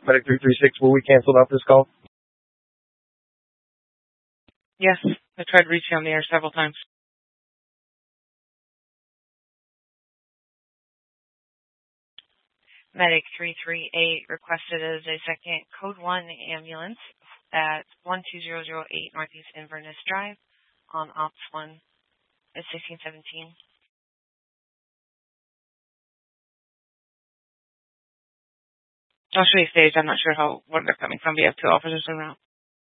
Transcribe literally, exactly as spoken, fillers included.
Medic three three six, will we cancel off this call? Yes, I tried reaching on the air several times. Medic three three eight requested as a second Code one ambulance at one two zero zero eight Northeast Inverness Drive on Ops one at sixteen seventeen. I'll show you stage. I'm not sure how where they're coming from. We have two officers around.